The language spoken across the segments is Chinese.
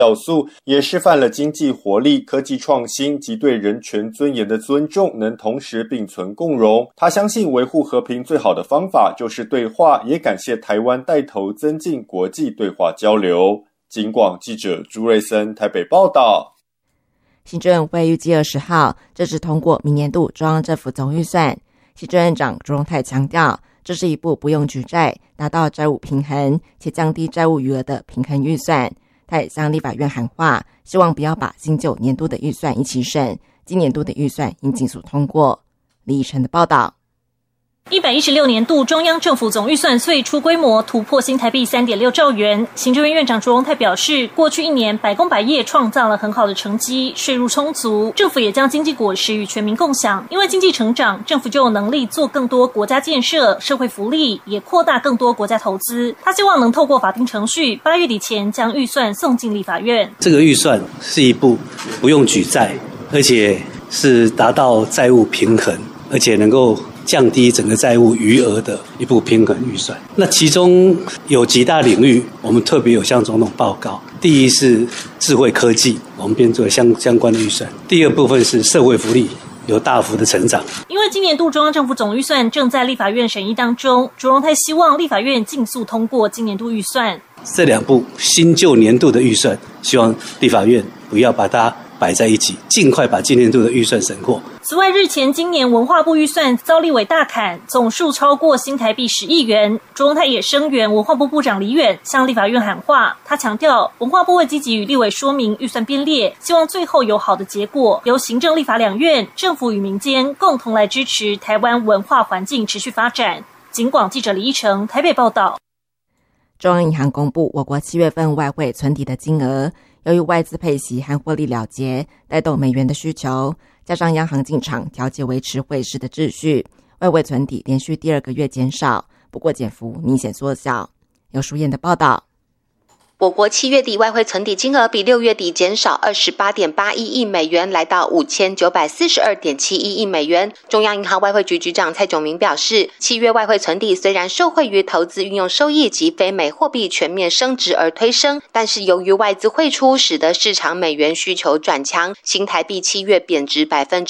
要素，也示范了经济活力、科技创新及对人权尊严的尊重能同时并存共荣。他相信维护和平最好的方法就是对话，也感谢台湾带头增进国际对话交流。警广记者朱瑞森台北报道。 行政院会预计20号正式通过明年度中央政府总预算。行政院长朱荣泰强调，这是一部不用举债、达到债务平衡且降低债务余额的平衡预算。他也向立法院喊话，希望不要把新旧年度的预算一起审，今年度的预算应尽速通过。李以晨的报道。 116年度中央政府总预算岁出规模突破新台币 3.6 兆元。行政院院长朱荣泰表示，过去1年百工百业创造了很好的成绩，税入充足，政府也将经济果实与全民共享。因为经济成长，政府就有能力做更多国家建设、社会福利，也扩大更多国家投资。他希望能透过法定程序，8月底前将预算送进立法院。 这个预算是一部不用举债，而且是达到债务平衡，而且能够降低整个债务余额的一部平衡预算。那其中有几大领域，我们特别有向总统报告。第一是智慧科技，我们编做相关的预算。第二部分是社会福利，有大幅的成长。 因为今年度中央政府总预算正在立法院审议当中，朱荣泰希望立法院尽速通过今年度预算。 这两部新旧年度的预算，希望立法院不要把它摆在一起，尽快把今年度的预算审过。 此外，日前今年文化部预算遭立委大砍，总数超过新台币10亿元。朱荣泰也声援文化部部长李远向立法院喊话，他强调文化部会积极与立委说明预算编列，希望最后有好的结果，由行政立法两院、政府与民间共同来支持台湾文化环境持续发展。警广记者李一成台北报道。 中央银行公布我国7月份外汇存底的金额，由于外资配息和获利了结带动美元的需求，加上央行进场调节维持汇市的秩序，外汇存底连续第2个月减少，不过减幅明显缩小。有淑燕的报道。 我国7月底外汇存底金额比6月底减少 28.81 亿美元，来到 5942.71 亿美元。中央银行外汇局局长蔡炯明表示，7月外汇存底虽然受惠于投资运用收益及非美货币全面升值而推升，但是由于外资汇出，使得市场美元需求转强，新台币7月贬值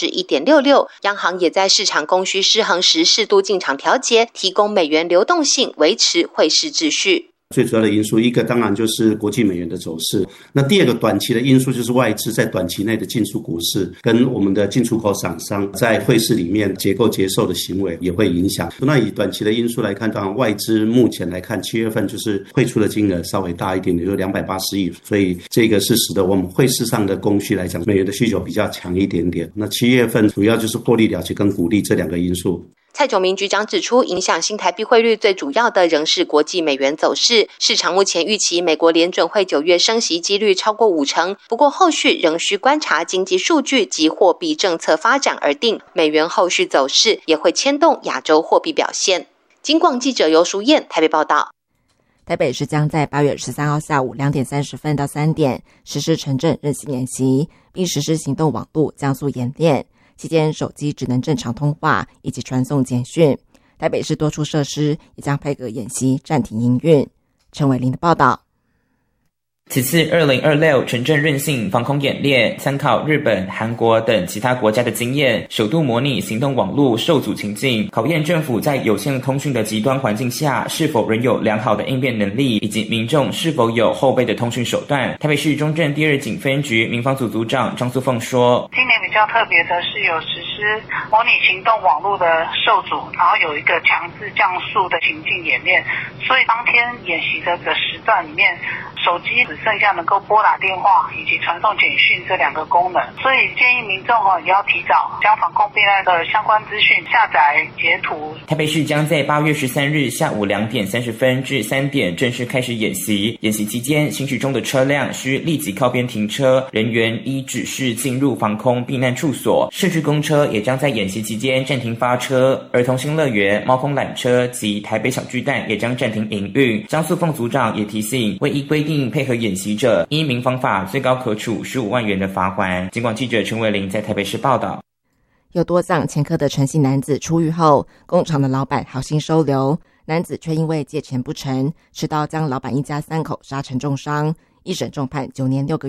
1.66%， 央行也在市场供需失衡时适度进场调节，提供美元流动性，维持汇市秩序。 最主要的因素，一个当然就是国际美元的走势，那第二个短期的因素就是外资在短期内的进出股市，跟我们的进出口厂商在汇市里面结构结售的行为也会影响。那以短期的因素来看，当然外资目前来看7月份就是汇出的金额稍微大一点点，就280亿，所以这个是使得我们汇市上的供需来讲，美元的需求比较强一点点。那7月份主要就是获利了结跟股利这2个因素。 蔡炯明局长指出，影响新台币汇率最主要的仍是国际美元走势。市场目前预期美国联准会9月升息几率超过50%，不过后续仍需观察经济数据及货币政策发展而定。美元后续走势也会牵动亚洲货币表现。警广记者尤淑燕台北报道。 台北市将在8月13号下午2点30分到3点实施城镇韧性演习，并实施行动网路降速演练。期间手机只能正常通话以及传送简讯。台北市多处设施也将配合演习暂停营运。陈伟林的报道。 此次2026城镇韧性防空演练参考日本、韩国等其他国家的经验，首度模拟行动网络受阻情境，考验政府在有限通讯的极端环境下是否仍有良好的应变能力，以及民众是否有后备的通讯手段。台北市中正第2警分局民防组组长张素凤说， 今年比较特别的是有实施模拟行动网络的受阻，然后有一个强制降速的情境演练，所以当天演习的时段里面，手机只剩下能够拨打电话以及传送简讯这2个功能，所以建议民众也要提早将防空避难的相关资讯下载截图。 台北市将在8月13日下午2点30分至3点正式开始演习。演习期间，行驶中的车辆需立即靠边停车，人员依指示进入防空避难处所。市区公车也将在演习期间暂停发车，儿童新乐园、猫空缆车及台北小巨蛋也将暂停营运。张素凤组长也提醒，未依规定配合演习者，依民防法最高可处15万元的罚锾。警广记者陈伟玲在台北市报道。 有多葬前科的陈姓男子出狱后，工厂的老板好心收留，男子却因为借钱不成，持刀将老板一家3口杀成重伤，一审重判9年6个